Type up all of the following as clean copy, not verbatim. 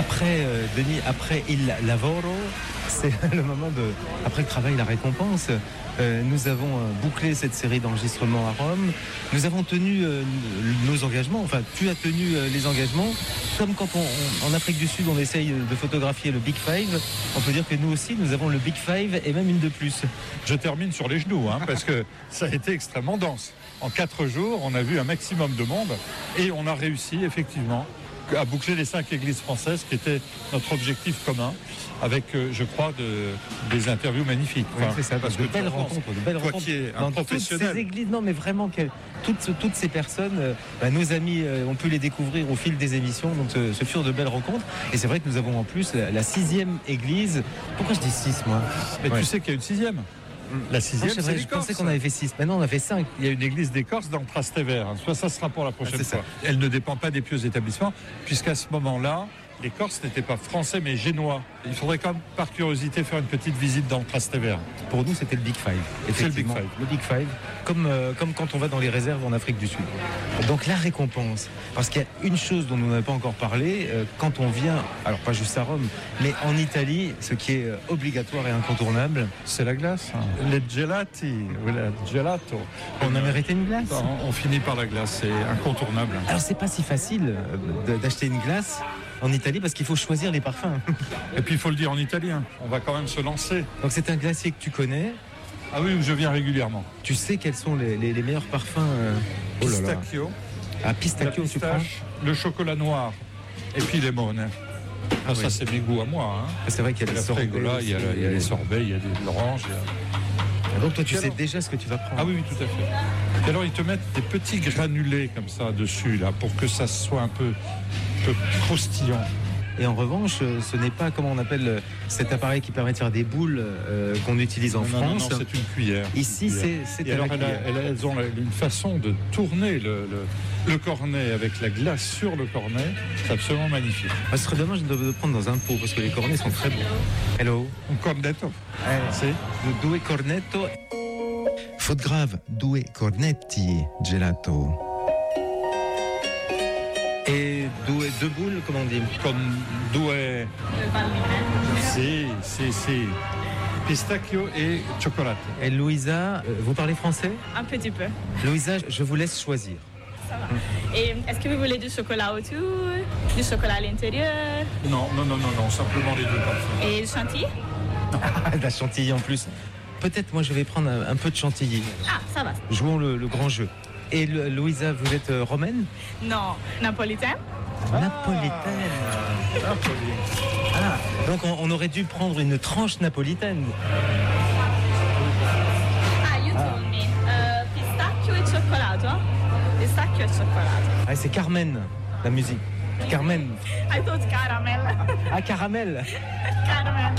après, Denis, après Il Lavoro, c'est le moment de... Après le travail, la récompense. Nous avons bouclé cette série d'enregistrements à Rome. Nous avons tenu nos engagements. Enfin, tu as tenu les engagements. Comme quand en Afrique du Sud, on essaye de photographier le Big Five, on peut dire que nous aussi, nous avons le Big Five et même une de plus. Je termine sur les genoux, parce que ça a été extrêmement dense. En 4 jours, on a vu un maximum de monde et on a réussi effectivement à boucler les 5 églises françaises qui était notre objectif commun, avec, je crois, des interviews magnifiques. Oui, c'est ça, parce que de belles rencontres. Toi qui es un professionnel. Toutes ces églises, non mais vraiment, toutes ces personnes, nos amis, on peut les découvrir au fil des émissions, donc ce furent de belles rencontres. Et c'est vrai que nous avons en plus la 6e église. Pourquoi je dis 6, moi? Mais tu sais qu'il y a une 6e. La 6e, c'est vrai, je pensais qu'on avait fait 6. Maintenant, on a fait 5. Il y a une église des Corses dans le Trastevere. Soit ça sera pour la prochaine fois. Elle ne dépend pas des pieux établissements, puisqu'à ce moment-là, les Corses n'étaient pas français, mais génois. Il faudrait quand même, par curiosité, faire une petite visite dans le Trastevere. Pour nous, c'était le Big Five. C'est le Big Five. Le Big Five, comme quand on va dans les réserves en Afrique du Sud. Donc la récompense, parce qu'il y a une chose dont nous n'avons pas encore parlé, quand on vient, alors pas juste à Rome, mais en Italie, ce qui est obligatoire et incontournable, c'est la glace. Les gelati, ou le gelato. On a mérité une glace. On finit par la glace, c'est incontournable. Alors c'est pas si facile d'acheter une glace en Italie parce qu'il faut choisir les parfums. Et puis il faut le dire en italien, on va quand même se lancer. Donc c'est un glacier que tu connais. Ah oui, où je viens régulièrement. Tu sais quels sont les meilleurs parfums Pistachio. Ah, pistachio, tu prends. Le chocolat noir et puis limone. Ah, ça c'est mes goûts à moi. C'est vrai qu'il y a des sorbets. Il y a les sorbets, il y a de l'orange. Donc toi tu sais déjà ce que tu vas prendre. Ah oui, tout à fait. Et alors ils te mettent des petits granulés comme ça dessus là pour que ça soit un peu croustillant. Et en revanche, ce n'est pas, comment on appelle cet appareil qui permet de faire des boules qu'on utilise en France. Non, c'est une cuillère. Ici, c'est alors elles ont une façon de tourner le cornet avec la glace sur le cornet. C'est absolument magnifique. Ce serait dommage de le prendre dans un pot parce que les cornets sont très bons. Hello. Un cornetto. C'est le due cornetto. Faute grave, due cornetti gelato. Et deux boules, comment on dit? Comme due. Si. Pistachio et chocolat. Et Louisa, vous parlez français? Un petit peu. Louisa, je vous laisse choisir. Ça va. Et est-ce que vous voulez du chocolat autour, du chocolat à l'intérieur? Non, simplement les deux parfums. Et le chantilly? De la chantilly en plus. Peut-être moi je vais prendre un peu de chantilly. Ah, ça va. Jouons le grand jeu. Et Louisa, vous êtes romaine? Non, napolitaine. Napolitaine. Ah, donc on aurait dû prendre une tranche napolitaine. You told me. Pistacchio e cioccolato. Pistacchio e cioccolato. Ah, c'est Carmen, la musique. Carmen. I thought caramel. Ah, caramel. Caramel.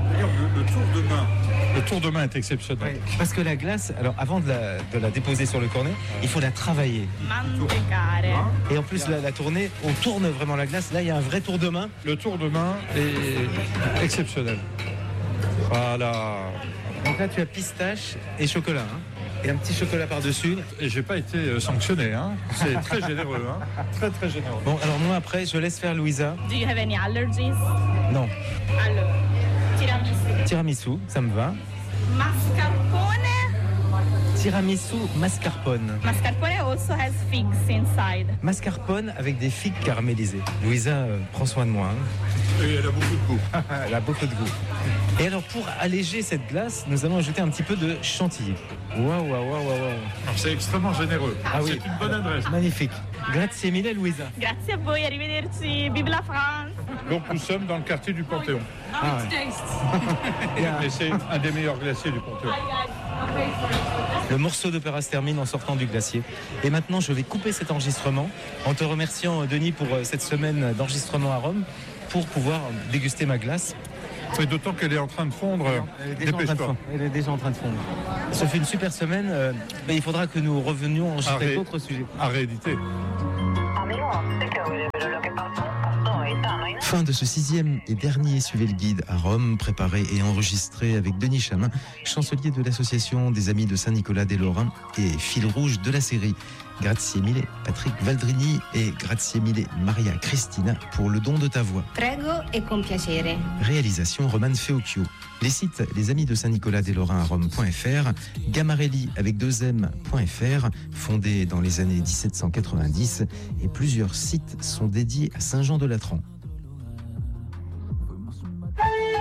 Le tour de main est exceptionnel. Oui, parce que la glace, alors avant de la déposer sur le cornet, il faut la travailler. Mantecare. Et en plus, la tourner, on tourne vraiment la glace. Là, il y a un vrai tour de main. Le tour de main est exceptionnel. Voilà. Donc là, tu as pistache et chocolat. Et un petit chocolat par-dessus. Et j'ai pas été sanctionné. C'est très généreux. Très, très généreux. Bon, alors moi, après, je laisse faire Louisa. Do you have any allergies? Non. Alors, tiramisu. Tiramisu, ça me va. Mascarpone. Tiramisu mascarpone. Mascarpone also has figs inside. Mascarpone avec des figues caramélisées. Louisa, prends soin de moi. Et elle a beaucoup de goût. Elle a beaucoup de goût. Et alors, pour alléger cette glace, nous allons ajouter un petit peu de chantilly. Waouh. C'est extrêmement généreux. Ah oui. C'est une bonne adresse. Magnifique. Grazie mille, Louisa. Grazie a voi, arrivederci. Vive la France. Donc nous sommes dans le quartier du Panthéon. Ah ouais. Et c'est un des meilleurs glaciers du Panthéon. Le morceau d'opéra se termine en sortant du glacier. Et maintenant, je vais couper cet enregistrement en te remerciant, Denis, pour cette semaine d'enregistrement à Rome pour pouvoir déguster ma glace. Et d'autant qu'elle est en train de fondre. Dépêche-toi. Elle est déjà en train de fondre. Ça fait une super semaine. Mais il faudra que nous revenions enregistrer d'autres sujets. À rééditer. Fin de ce 6e et dernier Suivez le guide à Rome, préparé et enregistré avec Denis Chamin, chancelier de l'association des Amis de Saint-Nicolas des Lorrains et fil rouge de la série. Grazie mille Patrick Valdrini et grazie mille Maria Cristina pour le don de ta voix. Prego e con piacere. Réalisation Romane Feocchio. Les sites Les Amis de Saint-Nicolas des Lorrains à Rome.fr, Gamarelli avec 2m.fr, fondé dans les années 1790, et plusieurs sites sont dédiés à Saint-Jean de Latran.